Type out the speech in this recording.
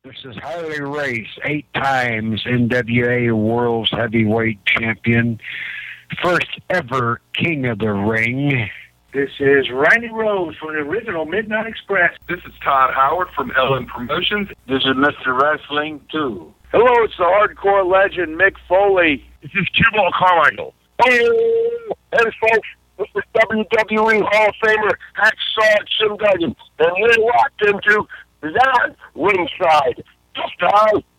This is Harley Race, 8 times NWA World's Heavyweight Champion, first ever King of the Ring. This is Randy Rose from the original Midnight Express. This is Todd Howard from LM Promotions. This is Mr. Wrestling 2. Hello, it's the hardcore legend, Mick Foley. This is Q-Ball Carmichael. Hey, folks, this is WWE Hall of Famer Hacksaw Jim Duggan, and you're locked into Beyond Ringside. This time,